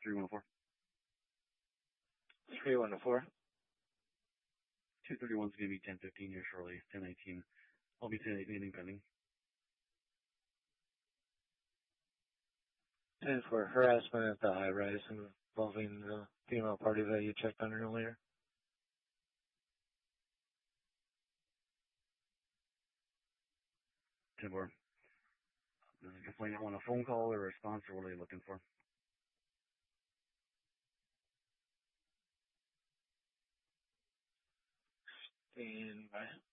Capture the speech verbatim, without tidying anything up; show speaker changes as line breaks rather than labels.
three one four.
three one four.
two thirty-one is going to be ten fifteen here shortly. ten nineteen. I'll be ten eighteen pending.
And for harassment at the high rise involving the female party that you checked on earlier.
ten four. Does the complainant want a phone call or a response, or what are they looking for?
Stand by.